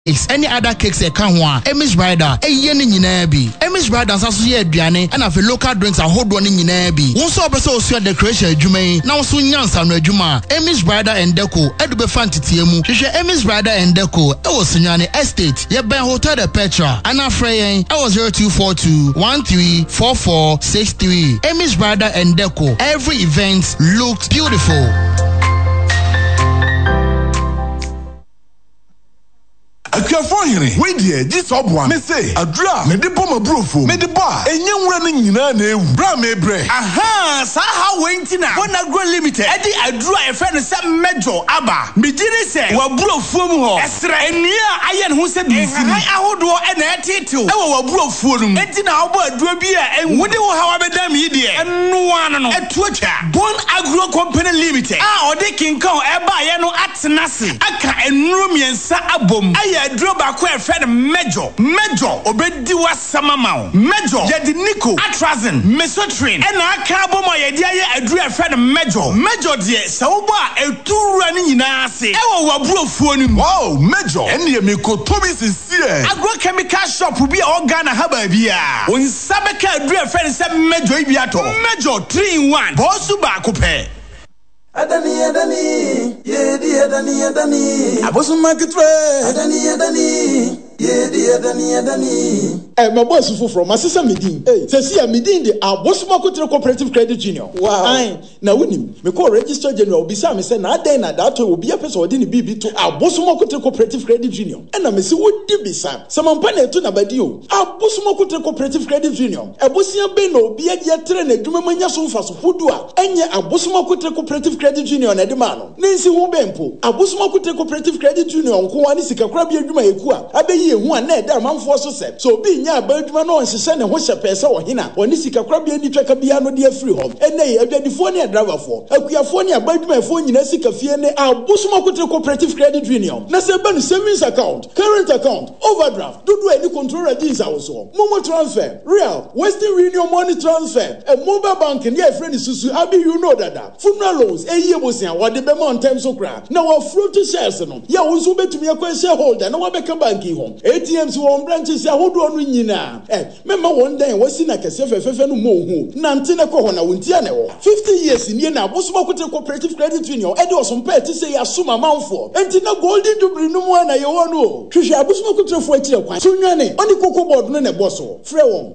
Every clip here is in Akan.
any other cakes e kan ho a Emish Brider eye ne nyina bi Emish Brider nsaso ye aduane na fe local drinks ahodo ne nyina bi won so obese osu decoration adwuman na won nyansa no adwuma Emish Brider and Deco edu be fantitie mu hwehwe Emish Brider and Deco e wo Sunyane Estate ye ben Hotel de Petra ana freyen e wo 0242 134463 Emish Brider and Deco. Every event looks beautiful. Akafo hene we die this obwan me say adura me de bom abrofo me de ba enye nwura ne nyina na ewu bra me bre aha sa ha wenti na bona grow limited e di adura e fe no se mejo aba me giri se wa brofo mu ho esra enia aye ne ho se bisiri ahodo e na etitiu e wa brofo no enti na obo adura bi a wode wo ha wa bedam yi de eno ano no etuacha Bon Agro Company Limited ode kinkan e ba ye no atenase aka enuro miensa abom adro ba ko e friend Major obedi wasama ma Major yedi Nico Atrazin Mesotrin ena aka abom yedi aye adro e friend Major de se wo ba etuwura ni nyina ase e wo waburofuo ni wow Major ene me ko tobi sisie agrochemical shop bi a organ haba bia onsabeka adro e friend se Major ibia to Major 3 in 1 bosu ba ko pe Adani Abosu marketre Adani my boss from my sister Medin. Hey, say Medin the Abosumakotre Cooperative Credit Union. Wow. Aye. Now winning. Me call register general bisa me say na den na that will be a person odin BB to Abosumakotre Cooperative Credit Union. And na me say what di bisa. Some mpane to na badio. Abosumakotre Cooperative Credit Union. Abosia be no obi ade atre na adwuma manya so mfa so fodu a enye Abosumakotre Cooperative Credit Union na de ma no. Nensi ho bempo. Abosumakotre Cooperative Credit Union ko ani sika kra bi adwuma yeku a abeyi ehu a na e da manfo so se. So bi nya abadwuma no nsese ne ho hyepese wo hina oni sika krabia ni twaka bia no de afiri hom ene adwadifo ne driverfo akuafo ne abadwumafo nyina sika fie ne Abosumakotre Cooperative Credit Union na se ba no savings account current account overdraft dodo any controller jeans awoso momo transfer real Western Union money transfer a mobile bank ne afri susu abi you know that funeral loans eye bosia wode be mon time so kra na wa fruit shares no ya wo so betumi akwa shareholder na wa beka bank hom ATMs won branches ahodo no nyina mema one day wasi na kese fefefe no mo hu na ntene ko ho na wontia ne wo 50 years nie na Abosumakotre Cooperative Credit Union e de osompa ti say asoma manfo enti na golden jubilee no mo na ye wo no hwehwe Abosumakotre fo akire kwan sunwane oni koko board no ne boso frɛ won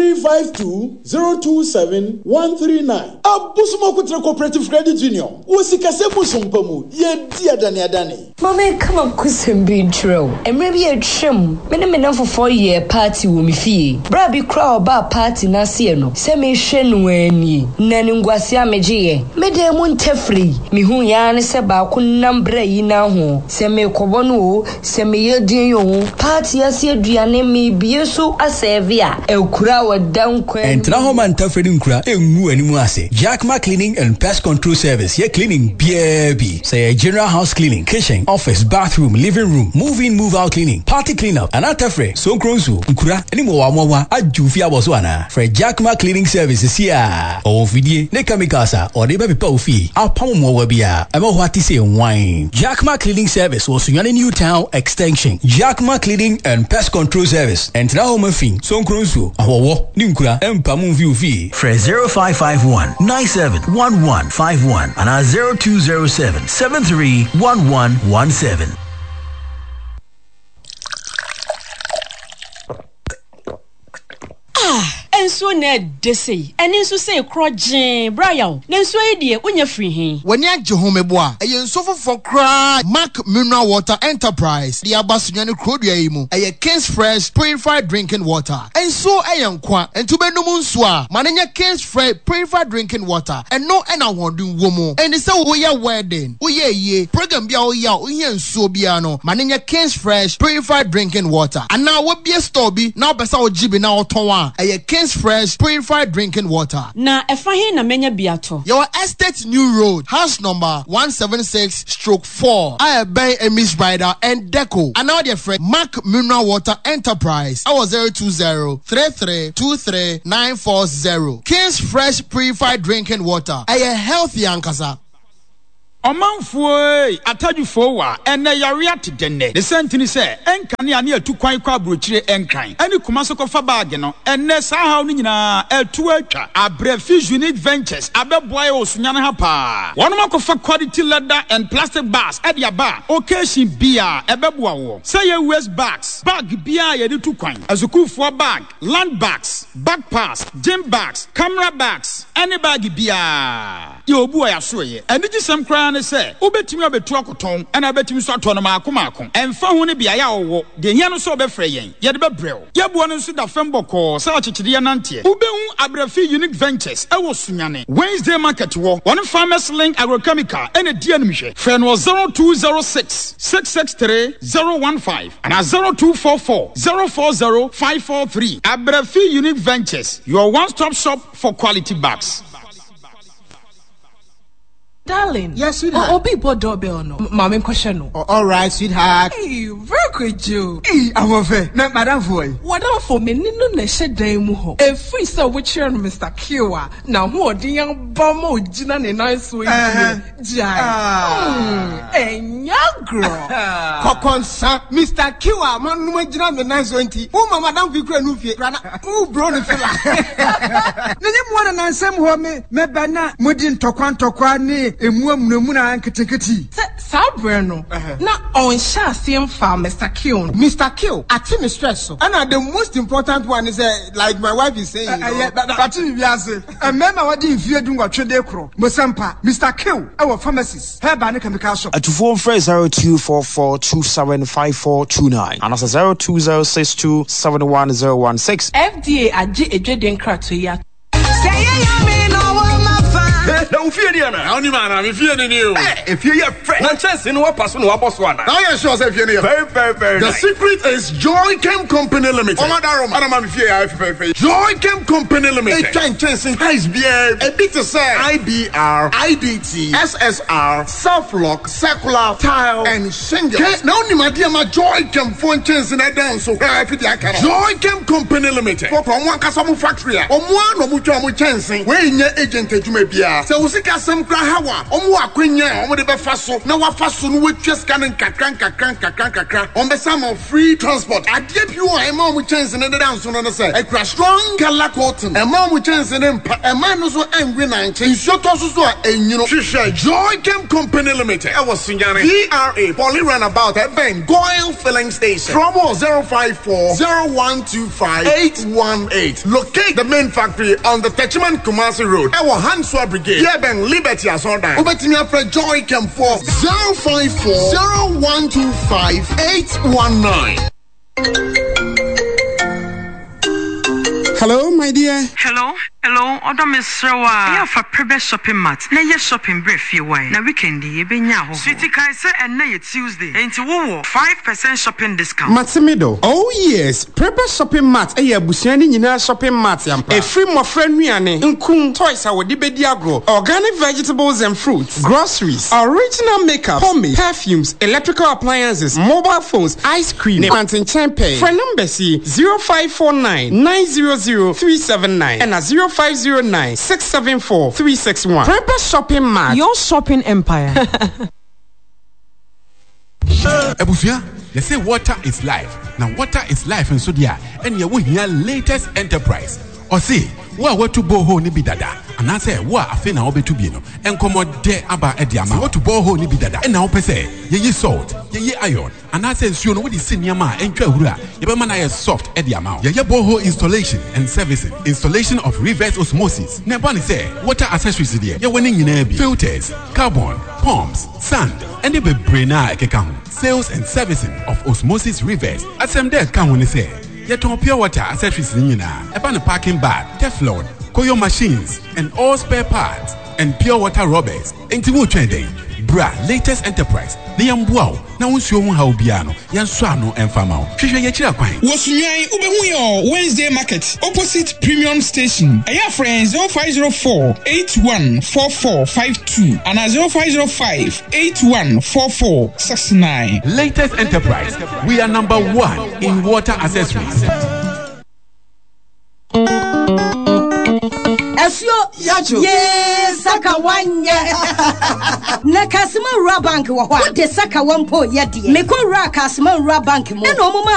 0352 027 139 Abosumakotre Cooperative Credit Union wo sikase busompa mu ye di adane mama come kusembi ntro emre bi atwam me na for 4 year party wo mi fie bra bi kra oba party na se no se me hwe no ani na ni ngwase amegiye me de mu ntafri mi hu ya ne se ba ku nambra yi na ho se me kobo no se me yedin yo party ase aduane me bie so aseve a ekura wadan kwan entra ho man ntafri nkura engu animu ase Jackma Cleaning and Pest Control Service ye cleaning BAB say general house cleaning kitchen office bathroom living room move in move out cleaning party cleanup and atafre so kronsu nkura animo wa ajufi aboso ana for Jackma Cleaning Services here o vidie ne chemicals or dey be pa ofi apamomo wa bia ema ho ati say wine Jackma Cleaning Service was Sunyane New Town extension Jackma Cleaning and Pest Control Service entra home fin so kronsu awowo ni nkura empam mfi ofi for 0551 971151 and 0207 731117. Enso na desi eni nso say krojin brian na nso edie unya free hin wani agye homebo a eye nso fofo kra Mark Mineral Water Enterprise the Abasunyane Krodua yi mu eye King's Fresh Purified Drinking Water enso eye nkwa entubenum nso a manenya King's Fresh Purified Drinking Water eno ena hodun womo eni se wo ye wedding wo ye ye program bia wo ya wo ye nso bia no manenya King's Fresh Purified Drinking Water ana wo bia store bi na obesa wo gibe na oton a eye King's Fresh Purified Drinking Water. Na efa hin na menya biato. Your Estate New Road, house number 176/4. I obey Emish Brider and Deco. And now dear friend Mark Mineral Water Enterprise. I was 020-3323-940. King's Fresh Purified Drinking Water. A healthy ankasa. Omanfo atadufo wa ene yare atedenne. The sentini say enkane ane atu kwan kwa brochire enkran. Ani kuma so kofa bag no ene sa haw ni nyina etu atwa. Abrefi Unique Ventures abeboy osunyane ha pa. Wono makofa quality leather and plastic bags e dia ba. Occasion bia ebeboa wo. Say ye waist bags, bag bia ye de tu kwan. Azukufo bag, land bags, bag pass, gym bags, camera bags, any bag bia. Ye obu ya so ye. Eni gisem kra na say obetimi obetu akoton na betimi so ato no maako emfa ho ne bia ya wo de nya no so obefre yen ye de bebrel ye bo no so da femboko sa achichide ya nante ubehu Abrafi Unique Ventures e wo sunyane Wednesday market wo one Farmers Link Agrochemical ene di animhwe frɛ no 0206 663 015 and 0244 040 543 Abrafi Unique Ventures, your one-stop shop for quality bags. Darling. Yes, sweetheart. Obi bought doorbell no. Mama question no. All right, sweetheart. Hey, very good Joe. Hey, I'm off. Na madam boy. What on for me nino na she dan mu ho. E free so we cheer Mr. Kiwa. Na ho odi yan ba mo gina ne nice way. Jai. Enyagro. Kokonsa Mr. Kiwa man no gina me nice way nti. Wo mama madam fi kura no fie. Rana. Wo bro no fela. Ne nyem wona na nsem ho me ba na modi ntokwa ni emu na nketeketi sabre no na on sha same farm Mr. Kill ati me stress so and the most important one is like my wife is saying ati bi ase emema wadi mfie du ngwatwede kro mosampa Mr. Kill our pharmacist herba ne chemical shop at phone phrase 0244275429 and as 0206271016 FDA agi ejweden krato ya say ya no na ufie ni ana oni mana me fie ni o if you your friend na chance no pass no boss one now you sure say fie ni very the nice. secret is Joy Chem Company Limited Roma me fie ya Joy Chem Company Limited chance is bien a bit to say IBR IDT SSR self lock circular tile and shingles now ni madia ma Joy Chem phone chance na dance so fit ya kan Joy Chem Company Limited for one kasamu factory omo no mu twa mu chance we nya agent adwuma bia se usika sem kra hawa omo akwenya omo de be fa so na wa fa so no wetwa scan kakran on some free transport adie piu a ema omo chance ne de dance no say ekra strong color cotton ema omo chance ne mpa ema no so angwe na nche nsuo to so a enyino hwehwe Joy Chem Company Limited e was sunyane VRA Poly Runabout at Ben Goyle Filling Station promo 054-0125-818 locate the main factory on the Techiman Kumasi Road e was Hanswa Brigade yeah Ben Liberty Asonda obetimi afre Joy Chem for 054-0125-819. Hello, my dear. Hello, Odo Misrawa. Yeah, for private shopping mart. Na ye shopping brief you why. Na weekend ye benya ho. Sweetie kai say and na ye Tuesday. Enti wo 5% shopping discount. Matsimido. Oh yes, private shopping mart. E abusua ni nyina shopping mart yampa. E free mo friend nuane. Nkun toys a wodi bedi agro. Organic vegetables and fruits. Groceries. Original makeup. Pomade. Perfumes. Electrical appliances. Mobile phones. Ice cream. Pantin Champe. For number C 0549 900-379 and 0509-674-361. Prepper Shopping Mart. Your shopping empire. Ebufia, they say water is life. Now water is life in Sudia, and you will hear latest enterprise. Or say, what to boho ni bidada. And I say, what I na obe to be no. And come on de aba ediama. What to boho ni bidada. And now pese, ye salt, ye iron. And I say, you know what is senior ma and chahura. Ye man I soft ediama. Ye boho installation and servicing. Installation of reverse osmosis. Nebani say, water accessories there. Ye winning in ebi. Filters, carbon, pumps, sand, and the braina ekekam. Sales and servicing of osmosis reverse. At some day can when say. Yet on pure water accessories in a parking bag, Teflon, Koyo machines, and all spare parts, and pure water rubbers. Intimu trending, bra, latest enterprise. The Yambuao, now we show how Biano, Yansano, and Famao. Fisher Yachira Quine. Wosunyai Ubehuyo Wednesday Market, opposite Premium Station. Aya friends 0504-814452 and 0505-814469. Latest enterprise. We are number 1 in water accessories. Asio Yacho. Ye saka wanya. Na Kasima Ra Bank wa. What the saka one po yadi. Me ko Ra Kasima Ra Bank mo.